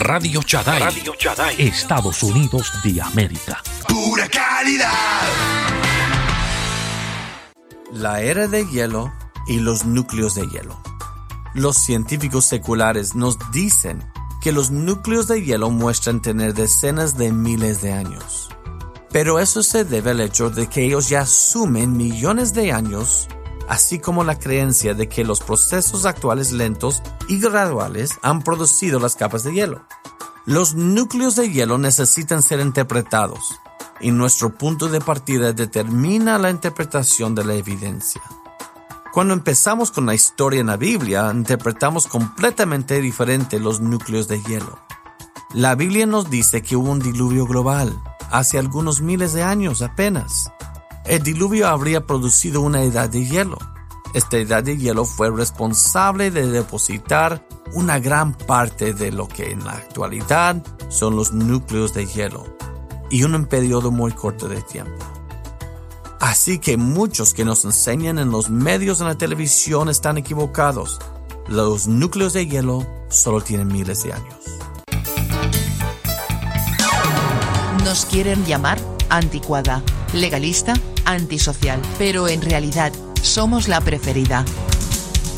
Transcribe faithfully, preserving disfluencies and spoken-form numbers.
Radio Shaddai. Radio Shaddai. Estados Unidos de América. Pura calidad. La era de hielo y los núcleos de hielo. Los científicos seculares nos dicen que los núcleos de hielo muestran tener decenas de miles de años. Pero eso se debe al hecho de que ellos ya asumen millones de años, así como la creencia de que los procesos actuales lentos y graduales han producido las capas de hielo. Los núcleos de hielo necesitan ser interpretados, y nuestro punto de partida determina la interpretación de la evidencia. Cuando empezamos con la historia en la Biblia, interpretamos completamente diferente los núcleos de hielo. La Biblia nos dice que hubo un diluvio global, hace algunos miles de años apenas. El diluvio habría producido una edad de hielo. Esta edad de hielo fue responsable de depositar una gran parte de lo que en la actualidad son los núcleos de hielo, y en un periodo muy corto de tiempo. Así que muchos que nos enseñan en los medios en la televisión están equivocados. Los núcleos de hielo solo tienen miles de años. Nos quieren llamar anticuada, legalista, antisocial, pero en realidad somos la preferida.